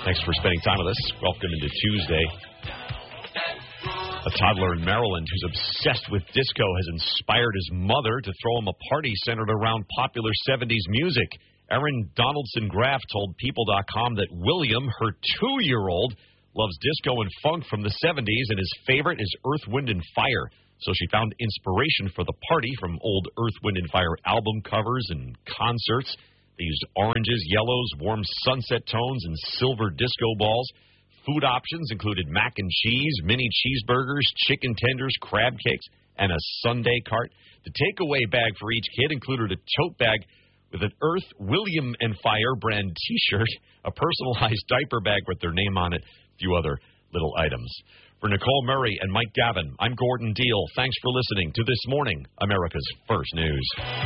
Thanks for spending time with us. Welcome into Tuesday. A toddler in Maryland who's obsessed with disco has inspired his mother to throw him a party centered around popular 70s music. Erin Donaldson Graff told People.com that William, her 2-year-old, loves disco and funk from the 70s, and his favorite is Earth, Wind, and Fire. So she found inspiration for the party from old Earth, Wind, and Fire album covers and concerts. They used oranges, yellows, warm sunset tones, and silver disco balls. Food options included mac and cheese, mini cheeseburgers, chicken tenders, crab cakes, and a sundae cart. The takeaway bag for each kid included a tote bag with an Earth, William and Fire brand T-shirt, a personalized diaper bag with their name on it, a few other little items. For Nicole Murray and Mike Gavin, I'm Gordon Deal. Thanks for listening to This Morning, America's First News.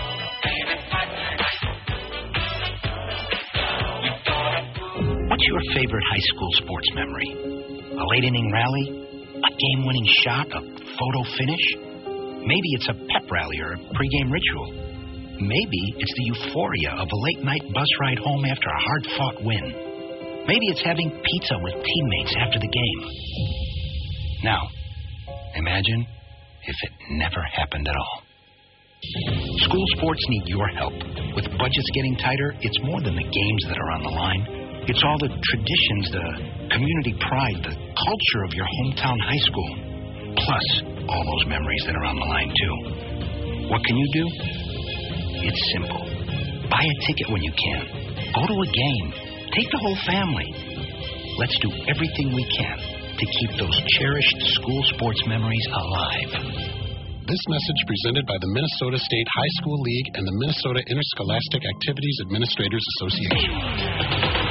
What's your favorite high school sports memory? A late-inning rally? A game-winning shot? A photo finish? Maybe it's a pep rally or a pregame ritual. Maybe it's the euphoria of a late-night bus ride home after a hard-fought win. Maybe it's having pizza with teammates after the game. Now, imagine if it never happened at all. School sports need your help. With budgets getting tighter, it's more than the games that are on the line. It's all the traditions, the community pride, the culture of your hometown high school, plus all those memories that are on the line, too. What can you do? It's simple. Buy a ticket when you can. Go to a game. Take the whole family. Let's do everything we can to keep those cherished school sports memories alive. This message presented by the Minnesota State High School League and the Minnesota Interscholastic Activities Administrators Association.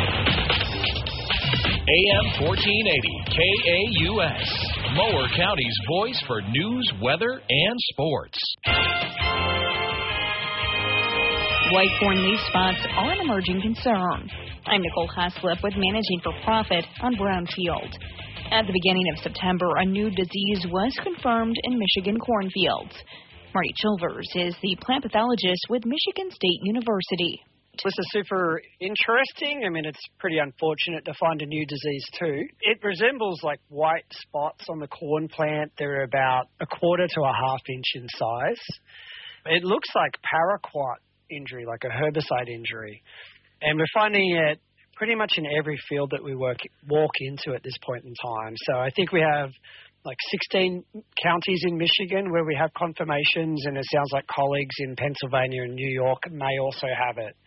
AM 1480, KAUS, Mower County's voice for news, weather, and sports. White corn leaf spots are an emerging concern. I'm Nicole Haslip with Managing for Profit on Brownfield. At the beginning of September, a new disease was confirmed in Michigan cornfields. Marty Chilvers is the plant pathologist with Michigan State University. This is super interesting. I mean, it's pretty unfortunate to find a new disease too. It resembles like white spots on the corn plant. They're about 1/4 to 1/2 inch in size. It looks like paraquat injury, like a herbicide injury. And we're finding it pretty much in every field that we walk into at this point in time. So I think we have like 16 counties in Michigan where we have confirmations, and it sounds like colleagues in Pennsylvania and New York may also have it.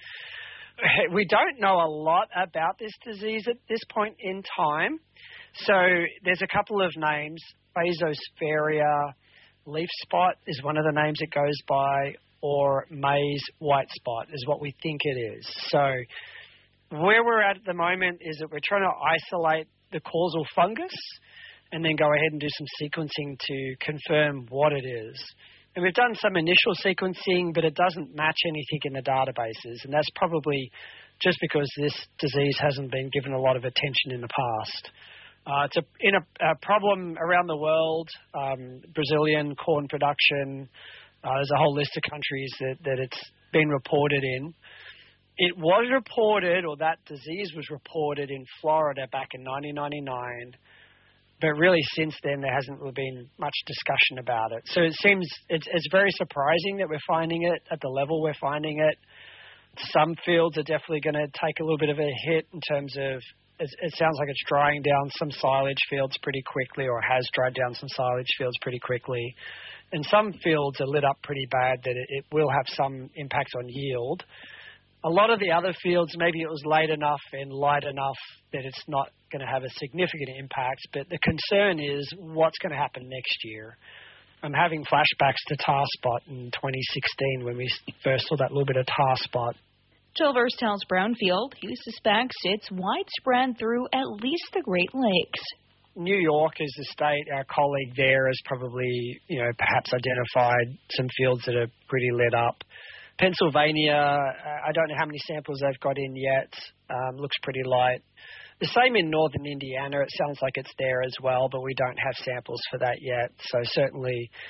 We don't know a lot about this disease at this point in time. So there's a couple of names. Basosphaeria leaf spot is one of the names it goes by, or maize white spot is what we think it is. So where we're at the moment is that we're trying to isolate the causal fungus and then go ahead and do some sequencing to confirm what it is. And we've done some initial sequencing, but it doesn't match anything in the databases. And that's probably just because this disease hasn't been given a lot of attention in the past. It's a problem around the world, Brazilian corn production. There's a whole list of countries that it's been reported in. It was reported, or that disease was reported in Florida back in 1999. But really, since then, there hasn't really been much discussion about it. So it seems it's very surprising that we're finding it at the level we're finding it. Some fields are definitely going to take a little bit of a hit in terms of, it sounds like it's drying down some silage fields pretty quickly, or has dried down some silage fields pretty quickly. And some fields are lit up pretty bad that it will have some impact on yield. A lot of the other fields, maybe it was late enough and light enough that it's not going to have a significant impact. But the concern is what's going to happen next year. I'm having flashbacks to tar spot in 2016 when we first saw that little bit of tar spot. Chilvers tells Brownfield he suspects it's widespread through at least the Great Lakes. New York is the state. Our colleague there has probably, perhaps identified some fields that are pretty lit up. Pennsylvania, I don't know how many samples they've got in yet. Looks pretty light. The same in northern Indiana. It sounds like it's there as well, but we don't have samples for that yet. So certainly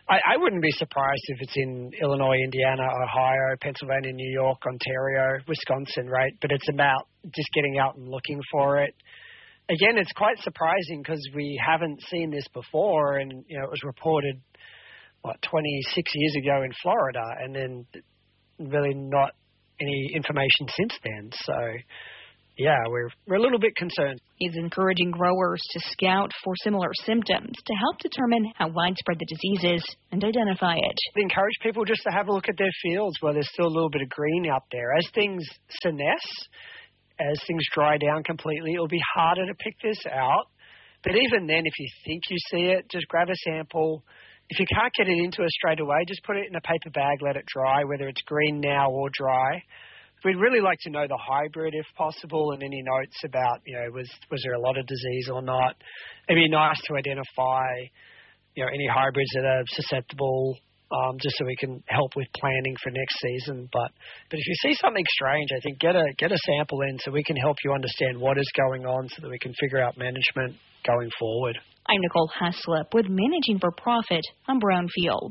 I wouldn't be surprised if it's in Illinois, Indiana, Ohio, Pennsylvania, New York, Ontario, Wisconsin, right? But it's about just getting out and looking for it. Again, it's quite surprising because we haven't seen this before, and it was reported 26 years ago in Florida, and then really not any information since then. So, yeah, we're a little bit concerned. He's encouraging growers to scout for similar symptoms to help determine how widespread the disease is and identify it. I encourage people just to have a look at their fields where there's still a little bit of green out there. As things senesce, as things dry down completely, it'll be harder to pick this out. But even then, if you think you see it, just grab a sample. If you can't get it into it straight away, just put it in a paper bag, let it dry, whether it's green now or dry. We'd really like to know the hybrid if possible, and any notes about, was there a lot of disease or not. It'd be nice to identify, any hybrids that are susceptible, just so we can help with planning for next season. But if you see something strange, I think get a sample in so we can help you understand what is going on so that we can figure out management going forward. I'm Nicole Haslip with Managing for Profit on Brownfield.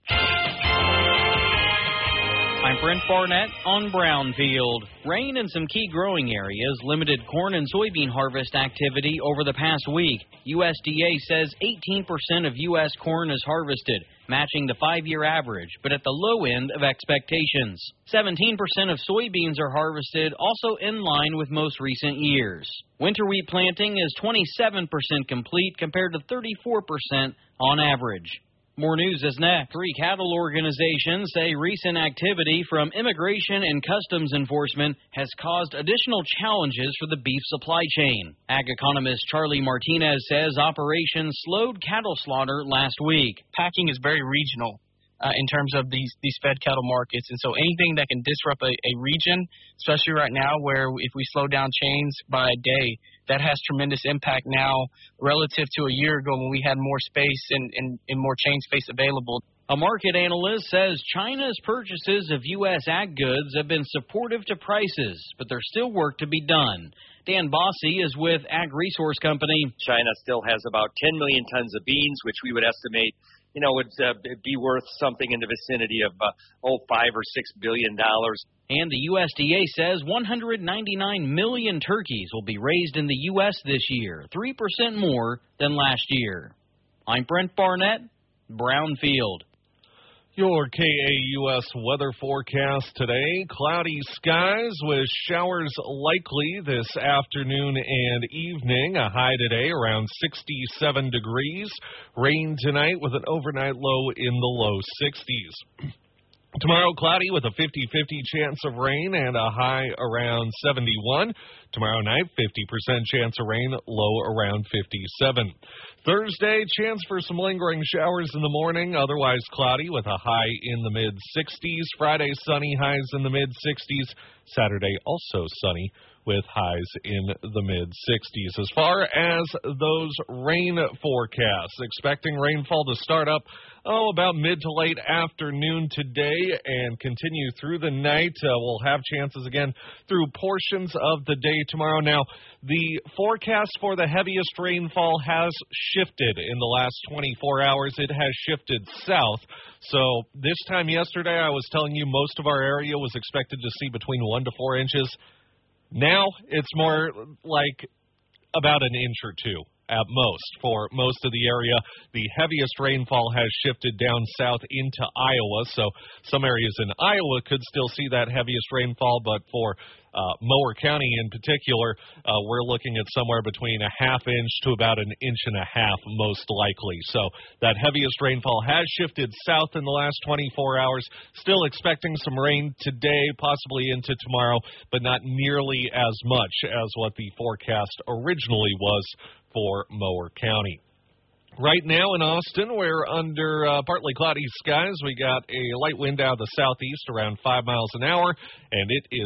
I'm Brent Barnett on Brownfield. Rain in some key growing areas limited corn and soybean harvest activity over the past week. USDA says 18% of U.S. corn is harvested, matching the 5-year average, but at the low end of expectations. 17% of soybeans are harvested, also in line with most recent years. Winter wheat planting is 27% complete compared to 34% on average. More news is next. 3 cattle organizations say recent activity from Immigration and Customs Enforcement has caused additional challenges for the beef supply chain. Ag economist Charlie Martinez says operations slowed cattle slaughter last week. Packing is very regional in terms of these fed cattle markets, and so anything that can disrupt a region, especially right now where if we slow down chains by a day, that has tremendous impact now relative to a year ago when we had more space and more chain space available. A market analyst says China's purchases of U.S. ag goods have been supportive to prices, but there's still work to be done. Dan Bossy is with Ag Resource Company. China still has about 10 million tons of beans, which we would estimate would be worth something in the vicinity of $5 or $6 billion. And the USDA says 199 million turkeys will be raised in the U.S. this year, 3% more than last year. I'm Brent Barnett, Brownfield. Your KAUS weather forecast today. Cloudy skies with showers likely this afternoon and evening. A high today around 67 degrees. Rain tonight with an overnight low in the low 60s. Tomorrow, cloudy with a 50-50 chance of rain and a high around 71. Tomorrow night, 50% chance of rain, low around 57. Thursday, chance for some lingering showers in the morning, otherwise cloudy with a high in the mid-60s. Friday, sunny, highs in the mid-60s. Saturday, also sunny with highs in the mid-60s. As far as those rain forecasts, expecting rainfall to start up about mid to late afternoon today and continue through the night. We'll have chances again through portions of the day tomorrow. Now, the forecast for the heaviest rainfall has shifted in the last 24 hours. It has shifted south. So this time yesterday, I was telling you most of our area was expected to see between 1 to 4 inches. Now it's more like about an inch or two at most for most of the area. The heaviest rainfall has shifted down south into Iowa, so some areas in Iowa could still see that heaviest rainfall, but for Mower County in particular, we're looking at somewhere between a half inch to about an inch and a half most likely. So that heaviest rainfall has shifted south in the last 24 hours. Still expecting some rain today, possibly into tomorrow, but not nearly as much as what the forecast originally was for Mower County. Right now in Austin, we're under partly cloudy skies. We got a light wind out of the southeast around 5 miles an hour, and it is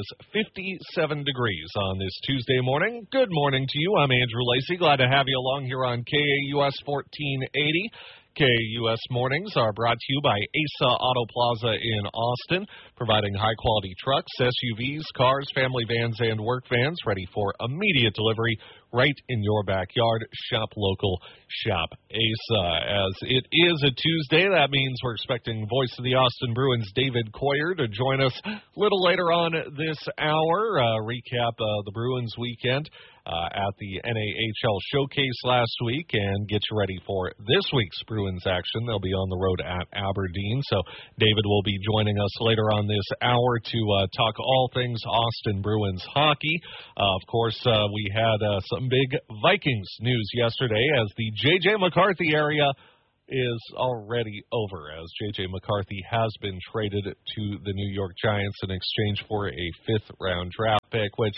57 degrees on this Tuesday morning. Good morning to you. I'm Andrew Lacey. Glad to have you along here on KAUS 1480. KAUS Mornings are brought to you by ASA Auto Plaza in Austin, providing high-quality trucks, SUVs, cars, family vans, and work vans ready for immediate delivery right in your backyard. Shop local, shop ASA. As it is a Tuesday, that means we're expecting voice of the Austin Bruins, David Coyer, to join us a little later on this hour. Recap the Bruins weekend at the NAHL Showcase last week and get you ready for this week's Bruins action. They'll be on the road at Aberdeen. So David will be joining us later on this hour to talk all things Austin Bruins hockey. Of course, we had some big Vikings news yesterday as the J.J. McCarthy area is already over, as J.J. McCarthy has been traded to the New York Giants in exchange for a fifth-round draft pick, which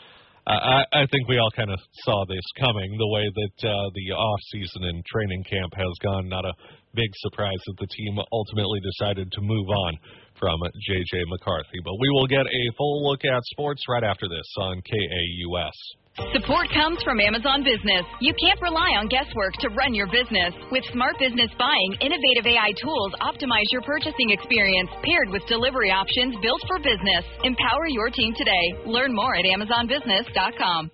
I think we all kind of saw this coming, the way that the off-season and training camp has gone. Not a big surprise that the team ultimately decided to move on from J.J. McCarthy. But we will get a full look at sports right after this on KAUS. Support comes from Amazon Business. You can't rely on guesswork to run your business. With Smart Business Buying, innovative AI tools optimize your purchasing experience, paired with delivery options built for business. Empower your team today. Learn more at AmazonBusiness.com.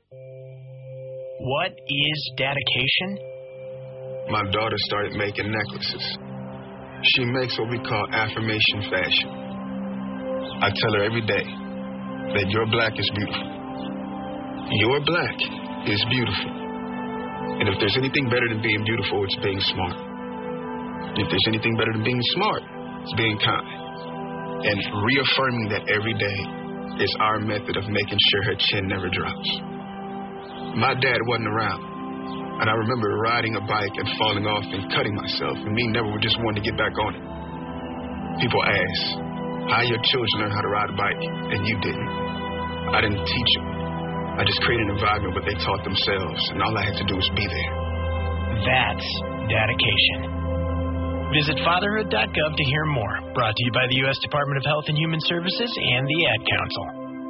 What is dedication? My daughter started making necklaces. She makes what we call affirmation fashion. I tell her every day that your black is beautiful. Your black is beautiful. And if there's anything better than being beautiful, it's being smart. If there's anything better than being smart, it's being kind. And reaffirming that every day is our method of making sure her chin never drops. My dad wasn't around, and I remember riding a bike and falling off and cutting myself, and me never just wanting to get back on it. People ask, how your children learn how to ride a bike, and you didn't? I didn't teach them. I just created an environment where they taught themselves, and all I had to do was be there. That's dedication. Visit fatherhood.gov to hear more. Brought to you by the U.S. Department of Health and Human Services and the Ad Council.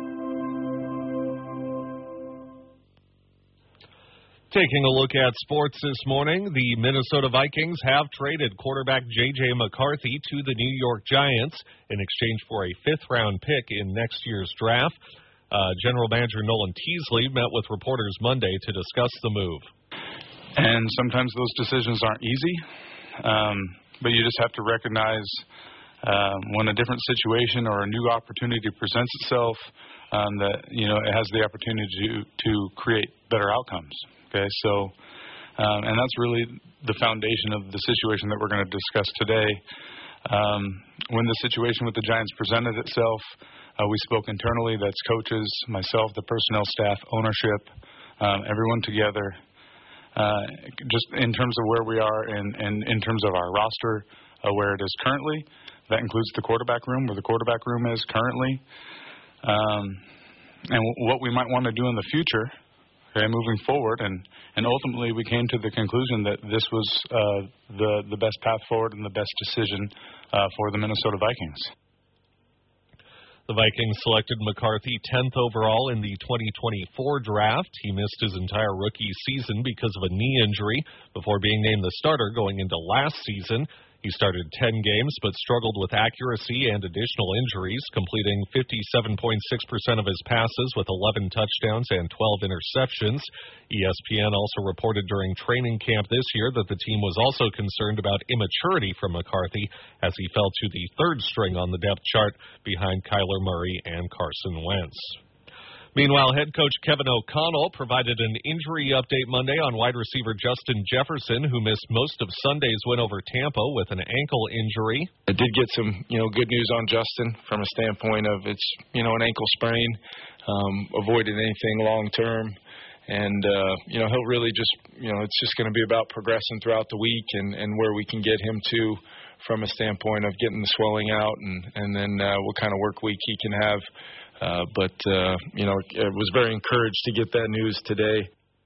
Taking a look at sports this morning, the Minnesota Vikings have traded quarterback J.J. McCarthy to the New York Giants in exchange for a fifth-round pick in next year's draft. General Manager Nolan Teasley met with reporters Monday to discuss the move. And sometimes those decisions aren't easy, but you just have to recognize when a different situation or a new opportunity presents itself, that it has the opportunity to create better outcomes. Okay, so and that's really the foundation of the situation that we're going to discuss today. When the situation with the Giants presented itself, we spoke internally. That's coaches, myself, the personnel staff, ownership, everyone together. Just in terms of where we are and in terms of our roster, where it is currently, that includes the quarterback room, where the quarterback room is currently, and what we might want to do in the future, moving forward. And ultimately, we came to the conclusion that this was the best path forward and the best decision for the Minnesota Vikings. The Vikings selected McCarthy 10th overall in the 2024 draft. He missed his entire rookie season because of a knee injury before being named the starter going into last season. He started 10 games but struggled with accuracy and additional injuries, completing 57.6% of his passes with 11 touchdowns and 12 interceptions. ESPN also reported during training camp this year that the team was also concerned about immaturity from McCarthy as he fell to the third string on the depth chart behind Kyler Murray and Carson Wentz. Meanwhile, head coach Kevin O'Connell provided an injury update Monday on wide receiver Justin Jefferson, who missed most of Sunday's win over Tampa with an ankle injury. I did get some, good news on Justin from a standpoint of it's, an ankle sprain, avoided anything long term. And, he'll really just, it's just going to be about progressing throughout the week and where we can get him to from a standpoint of getting the swelling out and then what kind of work week he can have. But I was very encouraged to get that news today.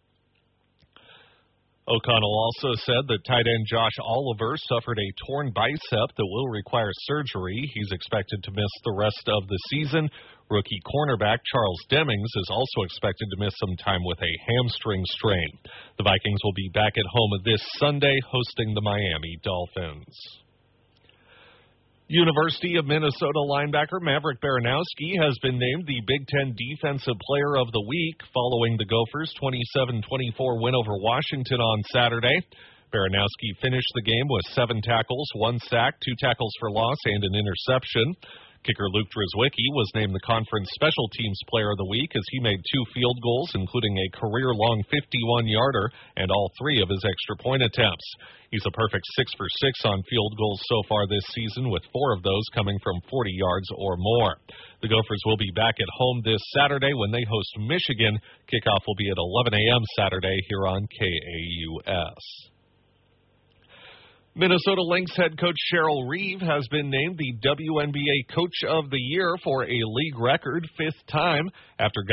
O'Connell also said that tight end Josh Oliver suffered a torn bicep that will require surgery. He's expected to miss the rest of the season. Rookie cornerback Charles Demings is also expected to miss some time with a hamstring strain. The Vikings will be back at home this Sunday hosting the Miami Dolphins. University of Minnesota linebacker Maverick Baranowski has been named the Big Ten Defensive Player of the Week following the Gophers' 27-24 win over Washington on Saturday. Baranowski finished the game with 7 tackles, 1 sack, 2 tackles for loss, and an interception. Kicker Luke Drzwicki was named the Conference Special Teams Player of the Week as he made 2 field goals, including a career-long 51-yarder and all 3 of his extra point attempts. He's a perfect 6 for 6 on field goals so far this season, with 4 of those coming from 40 yards or more. The Gophers will be back at home this Saturday when they host Michigan. Kickoff will be at 11 a.m. Saturday here on KAUS. Minnesota Lynx head coach Cheryl Reeve has been named the WNBA Coach of the Year for a league record 5th time after